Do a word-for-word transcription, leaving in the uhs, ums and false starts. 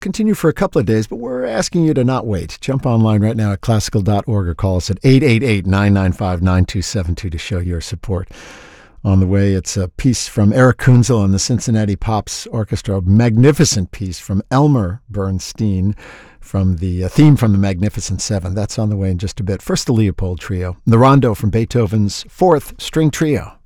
continue for a couple of days, but we're asking you to not wait. Jump online right now at classical dot org or call us at eight eight eight, nine nine five, nine two seven two to show your support. On the way, it's a piece from Eric Kunzel and the Cincinnati Pops Orchestra, a magnificent piece from Elmer Bernstein from the uh, theme from the Magnificent Seven. That's on the way in just a bit. First, the Leopold Trio, the Rondo from Beethoven's Fourth String Trio.